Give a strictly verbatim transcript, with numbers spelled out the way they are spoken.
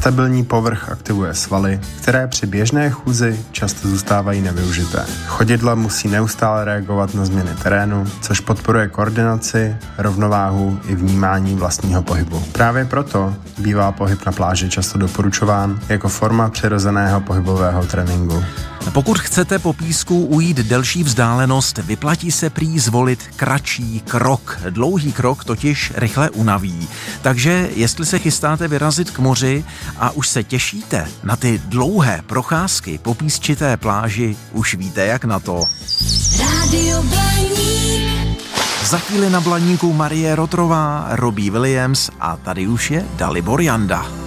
Nestabilní povrch aktivuje svaly, které při běžné chůzi často zůstávají nevyužité. Chodidla musí neustále reagovat na změny terénu, což podporuje koordinaci, rovnováhu i vnímání vlastního pohybu. Právě proto bývá pohyb na pláži často doporučován jako forma přirozeného pohybového tréninku. Pokud chcete po písku ujít delší vzdálenost, vyplatí se prý zvolit kratší krok. Dlouhý krok totiž rychle unaví. Takže jestli se chystáte vyrazit k moři a už se těšíte na ty dlouhé procházky po písčité pláži, už víte jak na to. Rádio Blaník. Za chvíli na Blaníku Marie Rotrová, Robbie Williams a tady už je Dalibor Janda.